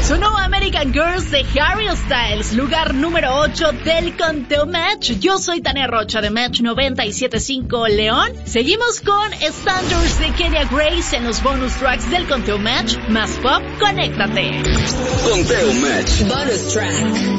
Sonó American Girls de Harry Styles, lugar número 8 del Conteo Match. Yo soy Tania Rocha de Match 97.5 León. Seguimos con Standards de Kenya Grace en los bonus tracks del Conteo Match. Más pop, conéctate. Conteo Match. Bonus track.